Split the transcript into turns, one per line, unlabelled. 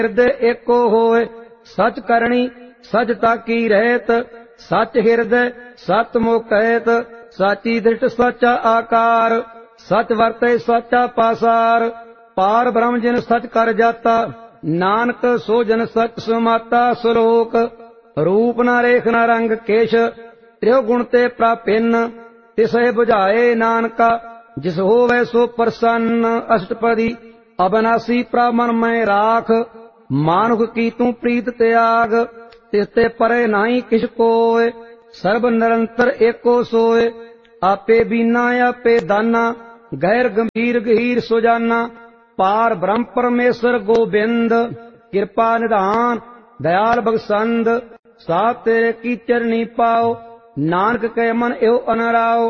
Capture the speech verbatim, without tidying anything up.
ਹਿਰਦੈ ਏਕੋ ਹੋਏ, ਸਚ ਕਰਣੀ ਸਚ ਤਾਕੀ ਰਹਿਤ, ਸਚ ਹਿਰਦੈ ਸਤ ਮੁਖ ਕਹਿਤ, ਸਾਚੀ ਦ੍ਰਿਸ਼ਟ ਸਾਚਾ ਆਕਾਰ, ਸਚ ਵਰਤੈ ਸਾਚਾ ਪਾਸਾਰ, ਪਾਰ ਬ੍ਰਹਮ ਜਿਨ ਸਚ ਕਰ ਜਾਤਾ, ਨਾਨਕ ਸੋ ਜਨ ਸਚ ਸੁਮਾਤਾ। ਸਲੋਕ ਰੂਪ ਨਾ ਰੇਖ ਨਾ ਰੰਗ ਕੇਸ਼, ਤ੍ਰਿਉ ਗੁਣ ਤੇ ਪ੍ਰਾਪਿਨ, ਤਿਸਹਿ ਬੁਝਾਏ ਨਾਨਕਾ, ਜਿਸ ਹੋਵੈ ਸੋ ਪ੍ਰਸੰਨ। ਅਸ਼ਟਪਦੀ ਅਬਨਾਸੀ ਪ੍ਰਭ ਮਨ ਮੈਂ ਰਾਖ, ਮਾਨੁਖ ਕੀ ਤੂੰ ਪ੍ਰੀਤ ਤਿਆਗ, ਤਿਸ ਤੇ ਪਰੇ ਨਾਹੀ ਕਿਛ ਕੋਇ, ਸਰਬ ਨਿਰੰਤਰ ਏਕੋ ਸੋਇ। ਆਪੇ ਬੀਨਾ ਆਪੇ ਦਾਨਾ, ਗੈਰ ਗੰਭੀਰ ਗਹੀਰ ਸੁਜਾਨਾ, ਪਾਰ ਬ੍ਰਹਮ ਪਰਮੇਸ਼ਰ ਗੋਬਿੰਦ, ਕਿਰਪਾ ਨਿਧਾਨ ਦਇਆਲ ਬਖਸ਼ੰਦ। ਸਾਧ ਤੇਰੇ ਕੀ ਚਰਨੀ ਪਾਓ, ਨਾਨਕ ਕੈ ਮਨ ਇਹੋ ਅਨਰਾਓ।